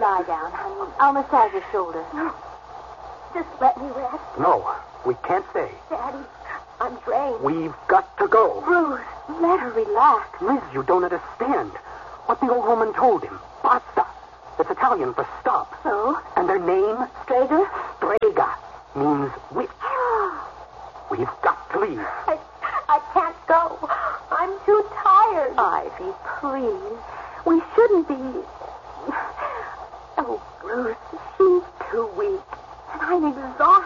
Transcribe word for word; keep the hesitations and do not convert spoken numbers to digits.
lie down, honey. I'll massage your shoulder. Just let me rest. No, we can't stay. Daddy, I'm drained. We've got to go. Bruce, let her relax. Liz, you don't understand. What the old woman told him. Basta. It's Italian for stop. So? And their name? Strega? Strega means witch. We've got to leave. I, I can't go. I'm too tired. Ivy, please. We shouldn't be... Oh, Bruce, she's too weak. And I'm exhausted.